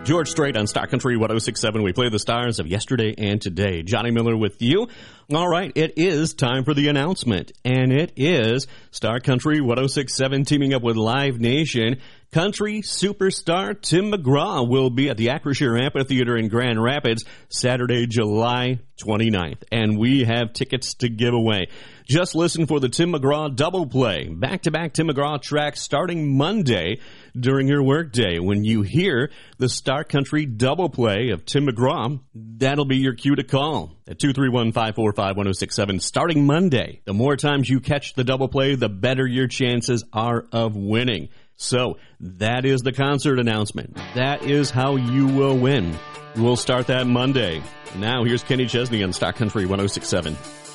George Strait on Star Country 106.7. We play the stars of yesterday and today. Johnny Miller with you. All right, it is time for the announcement, and it is Star Country 106.7 teaming up with Live Nation. Country superstar Tim McGraw will be at the Acrisure Amphitheater in Grand Rapids Saturday, July 29th, and we have tickets to give away. Just listen for the Tim McGraw double play, back-to-back Tim McGraw tracks starting Monday during your workday. When you hear the Star Country double play of Tim McGraw, that'll be your cue to call at 231-545-1067 starting Monday. The more times you catch the double play, the better your chances are of winning. So that is the concert announcement. That is how you will win. We'll start that Monday. Now here's Kenny Chesney on Star Country 106.7.